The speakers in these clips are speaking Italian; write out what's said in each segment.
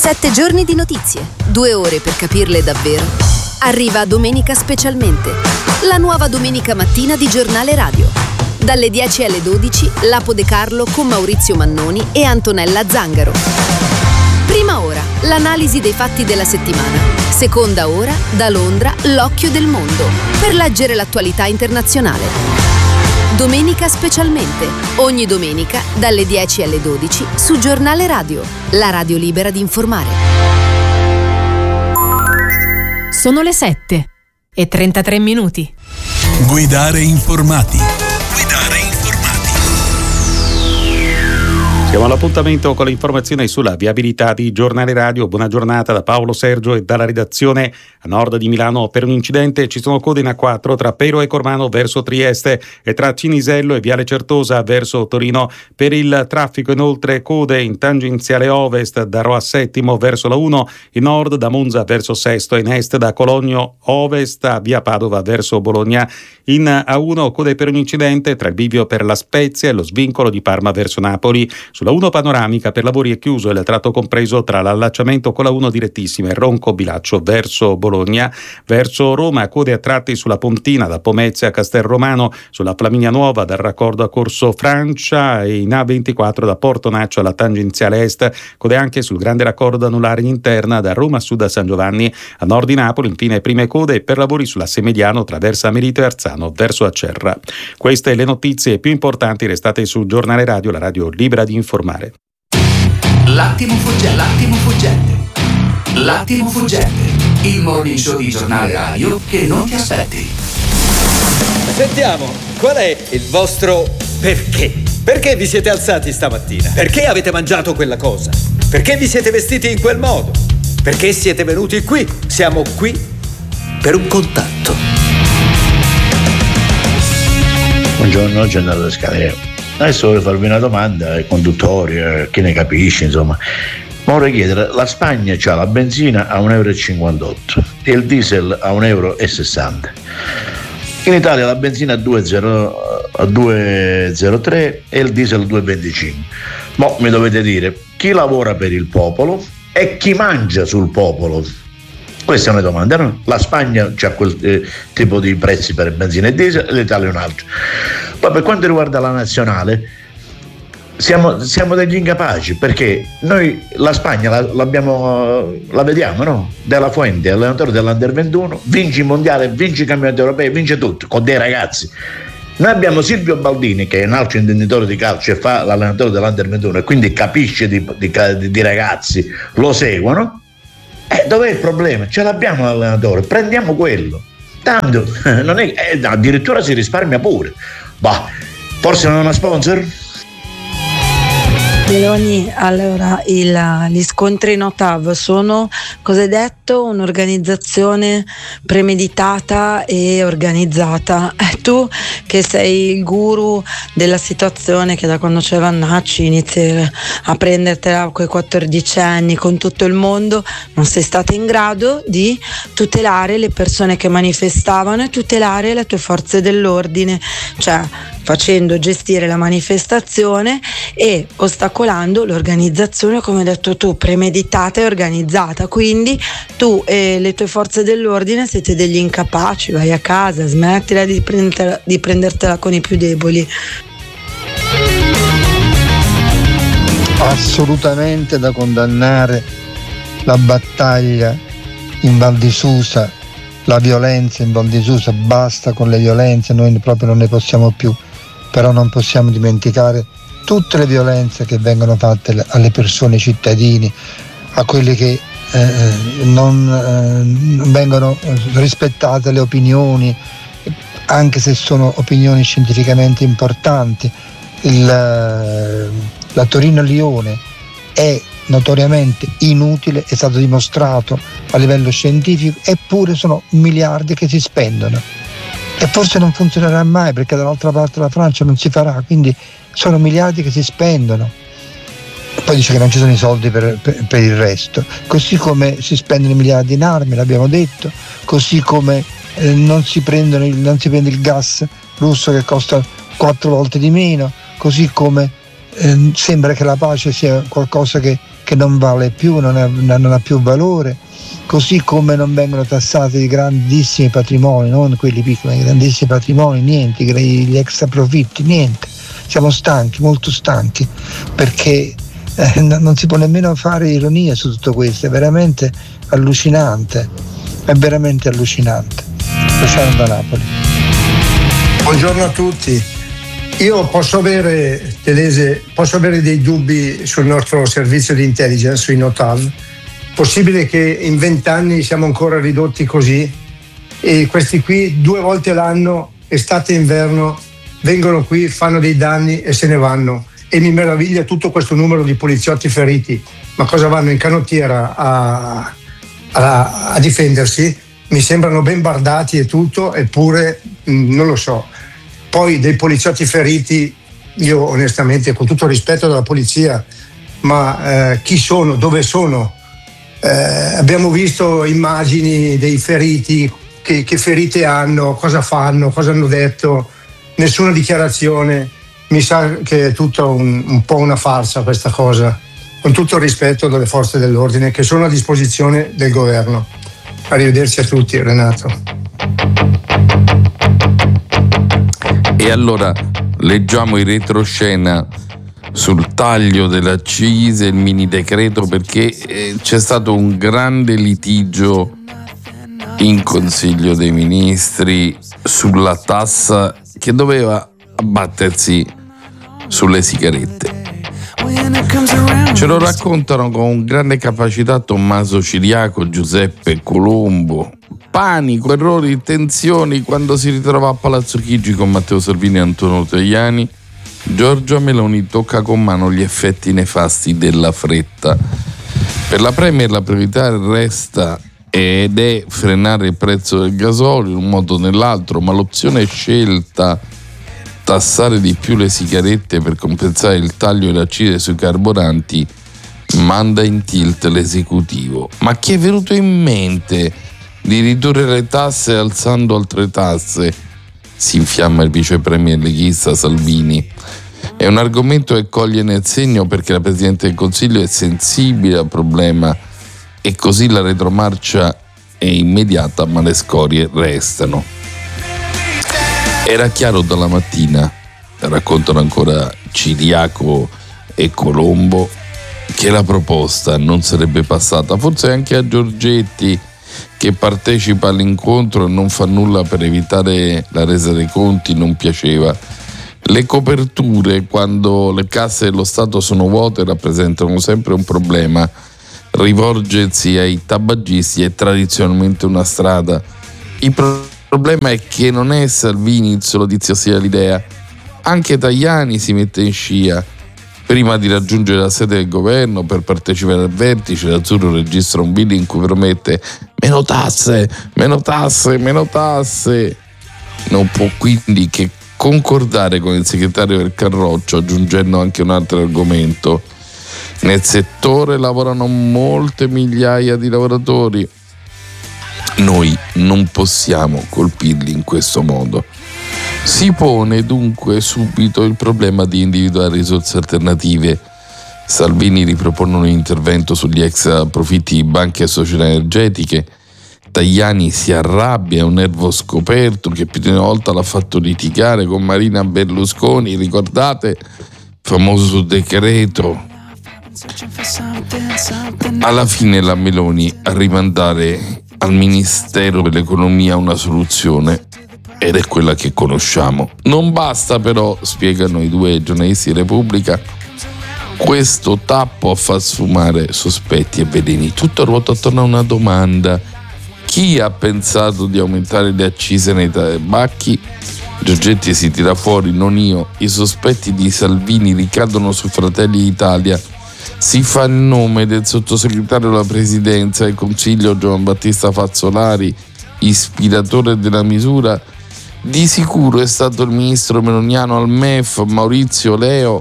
7 giorni di notizie, 2 ore per capirle davvero. Arriva Domenica Specialmente, la nuova domenica mattina di Giornale Radio. Dalle 10 alle 12, Lapo De Carlo con Maurizio Mannoni e Antonella Zangaro. Prima ora, l'analisi dei fatti della settimana. Seconda ora, da Londra, l'occhio del mondo, per leggere l'attualità internazionale. Domenica Specialmente, ogni domenica dalle 10 alle 12 su Giornale Radio, la radio libera di informare. Sono le 7:33. Guidare informati. Siamo all'appuntamento con le informazioni sulla viabilità di Giornale Radio. Buona giornata da Paolo Sergio e dalla redazione. A nord di Milano per un incidente ci sono code in A4 tra Pero e Cormano verso Trieste e tra Cinisello e Viale Certosa verso Torino. Per il traffico inoltre code in tangenziale ovest da Roma Settimo verso la 1, in nord da Monza verso Sesto e in est da Cologno ovest a Via Padova verso Bologna. In A1 code per un incidente tra il bivio per La Spezia e lo svincolo di Parma verso Napoli. Sulla 1 panoramica per lavori è chiuso il tratto compreso tra l'allacciamento con la 1 direttissima e Ronco Bilaccio verso Bologna. Verso Roma code a tratti sulla Pontina da Pomezia a Castelromano, sulla Flaminia Nuova dal raccordo a Corso Francia e in A24 da Portonaccio alla tangenziale est. Code anche sul grande raccordo anulare in interna da Roma Sud a San Giovanni. A nord di Napoli infine prime code per lavori sull'asse mediano tra Versa Merito e Arzano verso Acerra. Queste le notizie più importanti, restate su Giornale Radio, la radio libera di informare. L'attimo fuggente, il morning show di Giornale Radio che non ti aspetti. Sentiamo, qual è il vostro perché? Perché vi siete alzati stamattina? Perché avete mangiato quella cosa? Perché vi siete vestiti in quel modo? Perché siete venuti qui? Siamo qui per un contatto. Buongiorno, Giornale delle Scale. Adesso voglio farvi una domanda ai conduttori, chi ne capisce, insomma. Ma vorrei chiedere, la Spagna c'ha la benzina a 1,58 € e il diesel a 1,60 €. In Italia la benzina a 2,03 e il diesel a 2,25. Mo mi dovete dire, chi lavora per il popolo e chi mangia sul popolo? Questa è una domanda, no? La Spagna c'ha quel tipo di prezzi per benzina e diesel, l'Italia un altro. Poi per quanto riguarda la nazionale, siamo degli incapaci, perché noi la Spagna la vediamo, no? Della Fuente, allenatore dell'Under 21, vince il mondiale, vince i campionati europei, vince tutto, con dei ragazzi. Noi abbiamo Silvio Baldini, che è un altro intenditore di calcio e fa l'allenatore dell'Under 21 e quindi capisce di ragazzi, lo seguono. Dov'è il problema? Ce l'abbiamo l'allenatore, prendiamo quello. Tanto non è, addirittura si risparmia pure. Bah, forse non è una sponsor? Meloni, allora gli scontri in Ottawa sono, cosa hai detto, un'organizzazione premeditata e organizzata. Tu che sei il guru della situazione, che da quando c'è Vannacci inizi a prendertela coi 14 anni con tutto il mondo, non sei stata in grado di tutelare le persone che manifestavano e tutelare le tue forze dell'ordine, cioè facendo gestire la manifestazione e ostacolando l'organizzazione, come hai detto tu, premeditata e organizzata. Quindi tu e le tue forze dell'ordine siete degli incapaci, vai a casa, smettila di prendertela con i più deboli. Assolutamente da condannare la battaglia in Val di Susa, la violenza in Val di Susa, basta con le violenze, noi proprio non ne possiamo più. Però non possiamo dimenticare tutte le violenze che vengono fatte alle persone, ai cittadini, a quelli che non vengono rispettate le opinioni, anche se sono opinioni scientificamente importanti. La Torino-Lione è notoriamente inutile, è stato dimostrato a livello scientifico, eppure sono miliardi che si spendono. E forse non funzionerà mai, perché dall'altra parte della Francia non si farà, quindi sono miliardi che si spendono. Poi dice che non ci sono i soldi per il resto, così come si spendono i miliardi in armi, l'abbiamo detto, così come non si prende il gas russo che costa 4 volte di meno, così come sembra che la pace sia qualcosa che che non vale più, non ha più valore, così come non vengono tassati i grandissimi patrimoni, non quelli piccoli, i grandissimi patrimoni, niente, gli extra profitti, niente. Siamo stanchi, molto stanchi, perché non si può nemmeno fare ironia su tutto questo, è veramente allucinante, Luciano da Napoli. Buongiorno a tutti. Io posso avere dei dubbi sul nostro servizio di intelligence, sui NOTAV. Possibile che in 20 anni siamo ancora ridotti così? E questi qui 2 volte l'anno, estate e inverno, vengono qui, fanno dei danni e se ne vanno. E mi meraviglia tutto questo numero di poliziotti feriti. Ma cosa vanno in canottiera a difendersi? Mi sembrano ben bardati e tutto, eppure non lo so. Poi dei poliziotti feriti, io onestamente, con tutto il rispetto della polizia, ma chi sono, dove sono? Abbiamo visto immagini dei feriti, che ferite hanno, cosa fanno, cosa hanno detto, nessuna dichiarazione. Mi sa che è tutta un po' una farsa questa cosa, con tutto il rispetto delle forze dell'ordine che sono a disposizione del governo. Arrivederci a tutti, Renato. E allora leggiamo in retroscena sul taglio delle accise, il mini decreto, perché c'è stato un grande litigio in Consiglio dei Ministri sulla tassa che doveva abbattersi sulle sigarette. Ce lo raccontano con grande capacità Tommaso Ciriaco, Giuseppe Colombo. Panico, errori, tensioni quando si ritrova a Palazzo Chigi con Matteo Salvini e Antonio Tajani. Giorgia Meloni tocca con mano gli effetti nefasti della fretta. Per la Premier la priorità resta ed è frenare il prezzo del gasolio in un modo o nell'altro, ma l'opzione scelta, tassare di più le sigarette per compensare il taglio delle accise sui carburanti, manda in tilt l'esecutivo. Ma chi è venuto in mente di ridurre le tasse alzando altre tasse? Si infiamma il vice premier leghista Salvini. È un argomento che coglie nel segno perché la Presidente del Consiglio è sensibile al problema e così la retromarcia è immediata, ma le scorie restano. Era chiaro dalla mattina, raccontano ancora Ciriaco e Colombo, che la proposta non sarebbe passata, forse anche a Giorgetti, che partecipa all'incontro e non fa nulla per evitare la resa dei conti, non piaceva. Le coperture, quando le casse dello Stato sono vuote, rappresentano sempre un problema. Rivolgersi ai tabagisti è tradizionalmente una strada. Il problema è che non è Salvini il solo tizio sia l'idea. Anche Tajani si mette in scia. Prima di raggiungere la sede del governo per partecipare al vertice, l'Azzurro registra un video in cui promette meno tasse, meno tasse, meno tasse. Non può quindi che concordare con il segretario del Carroccio, aggiungendo anche un altro argomento. Nel settore lavorano molte migliaia di lavoratori. Noi non possiamo colpirli in questo modo. Si pone dunque subito il problema di individuare risorse alternative. Salvini ripropone un intervento sugli ex profitti di banche e società energetiche. Tajani si arrabbia, è un nervo scoperto che più di una volta l'ha fatto litigare con Marina Berlusconi, ricordate? Famoso decreto. Alla fine la Meloni arriva a mandare al Ministero dell'Economia una soluzione ed è quella che conosciamo. Non basta però, spiegano i due giornalisti di Repubblica, questo tappo a far sfumare sospetti e veleni. Tutto ruota attorno a una domanda: chi ha pensato di aumentare le accise nei tabacchi? Giorgetti si tira fuori: non io, i sospetti di Salvini ricadono su Fratelli d'Italia. Si fa il nome del sottosegretario alla presidenza del Consiglio Giovan Battista Fazzolari, ispiratore della misura. Di sicuro è stato il ministro meloniano al MEF Maurizio Leo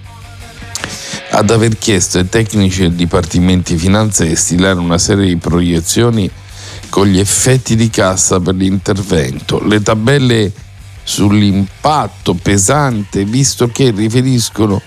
ad aver chiesto ai tecnici del Dipartimento di Finanza di stilare una serie di proiezioni con gli effetti di cassa per l'intervento. Le tabelle sull'impatto pesante, visto che riferiscono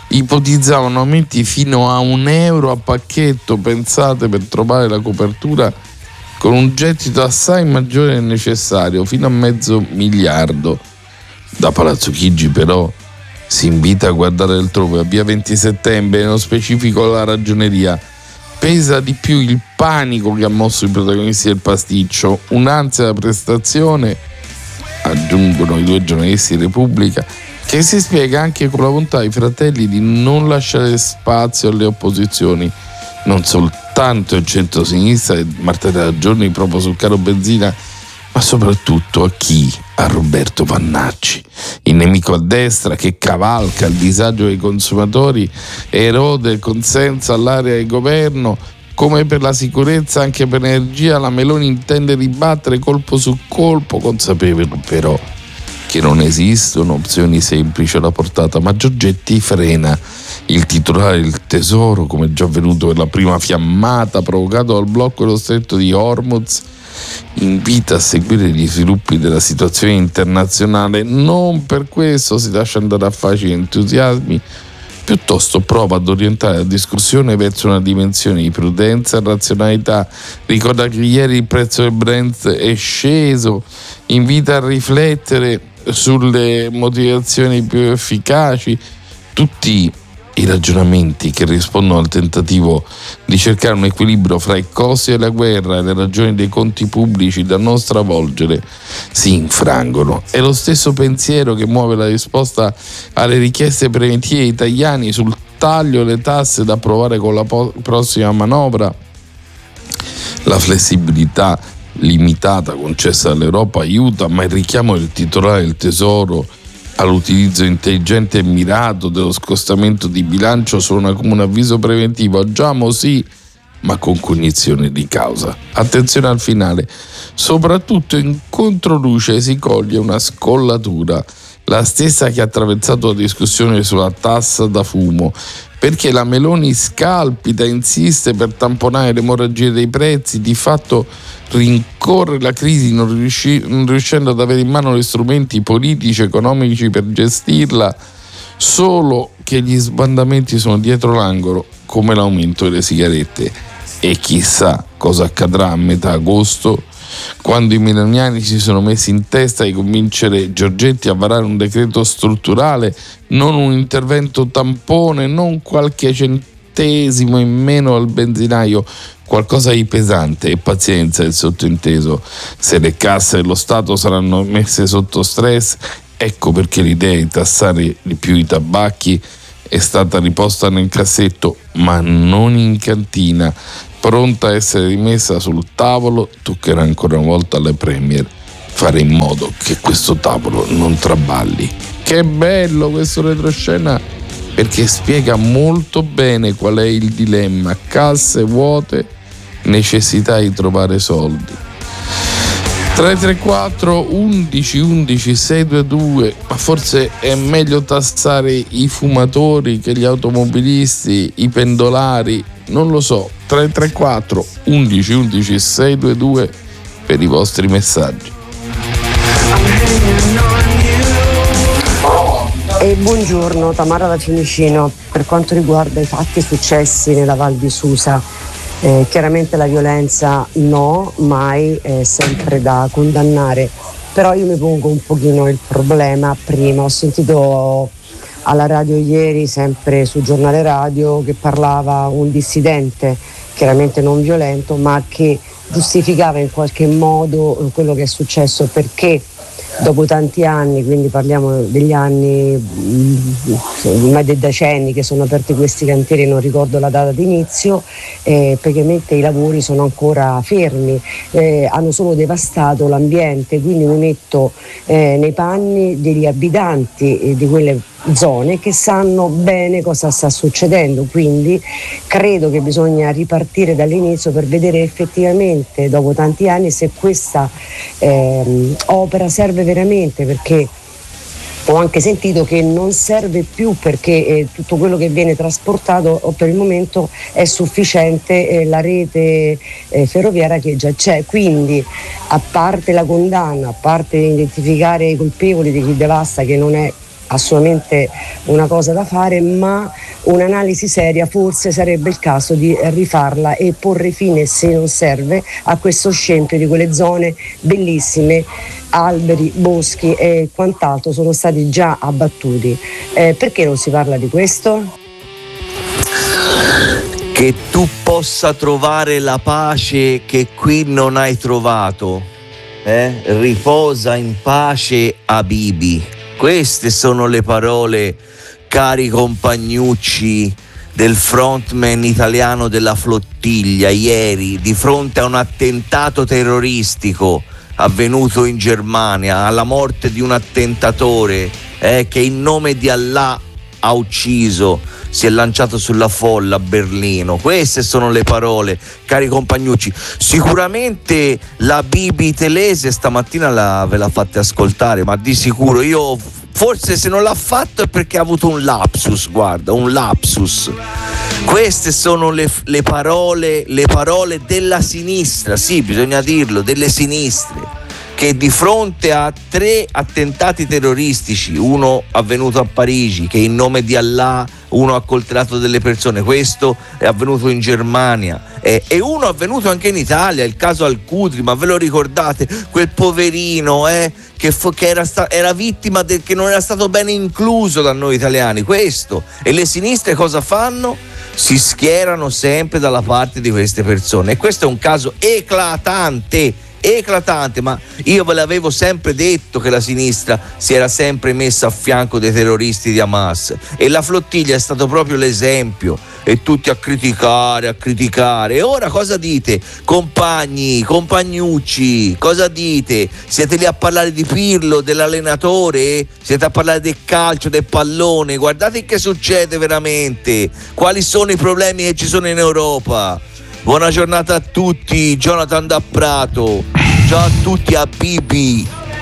ipotizzavano aumenti fino a €1 a pacchetto, pensate, per trovare la copertura, con un gettito assai maggiore del necessario, fino a $0,5 miliardo. Da Palazzo Chigi però si invita a guardare altrove. A via 20 settembre, nello specifico la Ragioneria, pesa di più il panico che ha mosso i protagonisti del pasticcio, un'ansia da prestazione, aggiungono i due giornalisti di Repubblica, che si spiega anche con la volontà dei fratelli di non lasciare spazio alle opposizioni, non soltanto il centro-sinistra e martedà giorni proprio sul caro benzina, ma soprattutto a chi? A Roberto Vannacci, il nemico a destra che cavalca il disagio dei consumatori e erode il consenso all'area di governo. Come per la sicurezza, anche per l'energia, la Meloni intende ribattere colpo su colpo, consapevole però che non esistono opzioni semplici alla portata. Ma Giorgetti frena il titolare del Tesoro, come già avvenuto per la prima fiammata provocato dal blocco dello stretto di Hormuz. Invita a seguire gli sviluppi della situazione internazionale, non per questo si lascia andare a facili entusiasmi, piuttosto prova ad orientare la discussione verso una dimensione di prudenza e razionalità. Ricorda che ieri il prezzo del Brent è sceso, invita a riflettere sulle motivazioni più efficaci, tutti i ragionamenti che rispondono al tentativo di cercare un equilibrio fra i costi della guerra e le ragioni dei conti pubblici da non stravolgere si infrangono. È lo stesso pensiero che muove la risposta alle richieste preventive italiane sul taglio delle tasse da approvare con la prossima manovra. La flessibilità limitata concessa dall'Europa aiuta, ma il richiamo del titolare del Tesoro all'utilizzo intelligente e mirato dello scostamento di bilancio suona come un avviso preventivo. Agiamo sì, ma con cognizione di causa. Attenzione al finale, soprattutto in controluce si coglie una scollatura, la stessa che ha attraversato la discussione sulla tassa da fumo, perché la Meloni scalpita, insiste per tamponare l'emorragia dei prezzi, di fatto rincorre la crisi non riuscendo ad avere in mano gli strumenti politici e economici per gestirla, solo che gli sbandamenti sono dietro l'angolo, come l'aumento delle sigarette. E chissà cosa accadrà a metà agosto, quando i meloniani si sono messi in testa di convincere Giorgetti a varare un decreto strutturale, non un intervento tampone, non qualche centesimo in meno al benzinaio, qualcosa di pesante. E pazienza, il sottointeso, se le casse dello Stato saranno messe sotto stress, ecco perché l'idea di tassare di più i tabacchi è stata riposta nel cassetto, ma non in cantina, pronta a essere rimessa sul tavolo. Toccherà ancora una volta alle Premier fare in modo che questo tavolo non traballi. Che bello questo retroscena, perché spiega molto bene qual è il dilemma: casse vuote, necessità di trovare soldi. 334 11 11 622, ma forse è meglio tassare i fumatori che gli automobilisti, i pendolari, non lo so. 334 11 11 622 per i vostri messaggi. E buongiorno, Tamara da Fiumicino. Per quanto riguarda i fatti successi nella Val di Susa, chiaramente la violenza no, mai, sempre da condannare, però io mi pongo un pochino il problema. Prima ho sentito alla radio ieri, sempre sul giornale radio, che parlava un dissidente, chiaramente non violento, ma che giustificava in qualche modo quello che è successo, perché dopo tanti anni, quindi parliamo degli anni, ormai dei decenni che sono aperti questi cantieri, non ricordo la data d'inizio, praticamente i lavori sono ancora fermi, hanno solo devastato l'ambiente, quindi mi metto nei panni degli abitanti di quelle zone che sanno bene cosa sta succedendo, quindi credo che bisogna ripartire dall'inizio per vedere effettivamente dopo tanti anni se questa opera serve veramente, perché ho anche sentito che non serve più, perché tutto quello che viene trasportato per il momento è sufficiente, la rete ferroviaria che già c'è, quindi a parte la condanna, a parte identificare i colpevoli di chi devasta, che non è assolutamente una cosa da fare, ma un'analisi seria forse sarebbe il caso di rifarla e porre fine, se non serve, a questo scempio di quelle zone bellissime, alberi, boschi e quant'altro sono stati già abbattuti. Perché non si parla di questo? Che tu possa trovare la pace che qui non hai trovato. Riposa in pace, Habibi. Queste sono le parole, cari compagnucci, del frontman italiano della flottiglia ieri di fronte a un attentato terroristico avvenuto in Germania, alla morte di un attentatore che in nome di Allah ha ucciso, si è lanciato sulla folla a Berlino. Queste sono le parole, cari compagnucci. Sicuramente la Bibi Telese stamattina ve l'ha fatta ascoltare, ma di sicuro io forse se non l'ha fatto è perché ha avuto un lapsus, guarda, un lapsus. Queste sono le parole della sinistra, sì, bisogna dirlo, delle sinistre, che di fronte a 3 attentati terroristici, uno avvenuto a Parigi, che in nome di Allah uno ha coltellato delle persone, questo è avvenuto in Germania, e uno è avvenuto anche in Italia, il caso Al-Qudri, ma ve lo ricordate? Quel poverino che era vittima che non era stato bene incluso da noi italiani, questo. E le sinistre cosa fanno? Si schierano sempre dalla parte di queste persone, e questo è un caso eclatante, ma io ve l'avevo sempre detto che la sinistra si era sempre messa a fianco dei terroristi di Hamas, e la flottiglia è stato proprio l'esempio, e tutti a criticare. E ora cosa dite, compagnucci, cosa dite? Siete lì a parlare di Pirlo, dell'allenatore? Siete a parlare del calcio, del pallone? Guardate che succede veramente, quali sono i problemi che ci sono in Europa. Buona giornata a tutti, Jonathan da Prato. Ciao a tutti, a Bibi.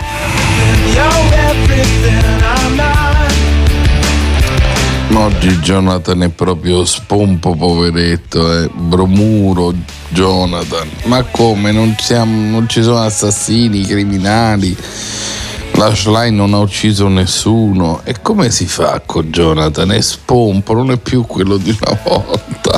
Oggi Jonathan è proprio spompo, poveretto, bromuro Jonathan. Ma come? Non ci sono assassini, criminali? L'Ashline non ha ucciso nessuno. E come si fa con Jonathan? È spompo, non è più quello di una volta.